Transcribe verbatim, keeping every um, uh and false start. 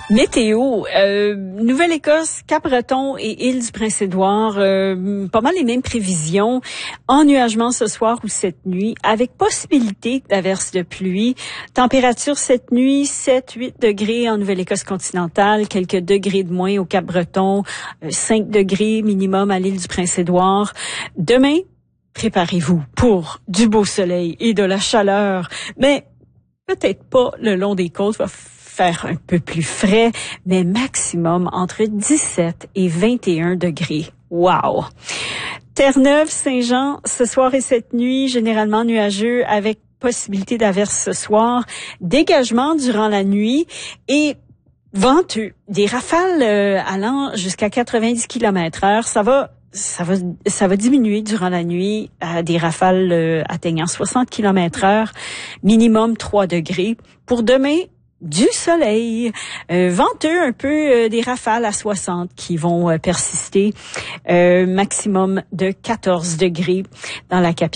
Météo, euh, Nouvelle-Écosse, Cap-Breton et Île-du-Prince-Édouard, euh, pas mal les mêmes prévisions. Ennuagement ce soir ou cette nuit, avec possibilité d'averses de pluie. Température cette nuit, sept à huit degrés en Nouvelle-Écosse continentale, quelques degrés de moins au Cap-Breton, cinq degrés minimum à l'Île-du-Prince-Édouard. Demain, préparez-vous pour du beau soleil et de la chaleur, mais peut-être pas le long des côtes, va faire un peu plus frais, mais maximum entre dix-sept et vingt et un degrés. Wow! Terre-Neuve, Saint-Jean, ce soir et cette nuit, généralement nuageux avec possibilité d'averse ce soir, dégagement durant la nuit et venteux. Des rafales euh, allant jusqu'à quatre-vingt-dix kilomètres heure. Ça va Ça va, ça va diminuer durant la nuit à des rafales euh, atteignant soixante kilomètres heure, minimum trois degrés. Pour demain, du soleil, euh, venteux un peu, euh, des rafales à soixante qui vont euh, persister, euh, maximum de quatorze degrés dans la capitale.